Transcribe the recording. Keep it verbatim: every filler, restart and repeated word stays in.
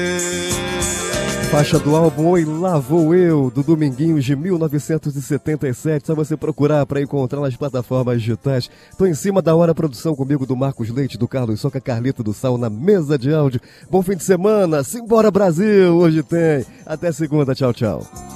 Faixa do álbum Oi Lá Vou Eu, do Dominguinhos de mil novecentos e setenta e sete. Só você procurar para encontrar nas plataformas digitais. Tô em cima da hora, produção comigo do Marcos Leite, do Carlos Soca, Carlito do Sal na mesa de áudio. Bom fim de semana, simbora Brasil, hoje tem. Até segunda, tchau, tchau.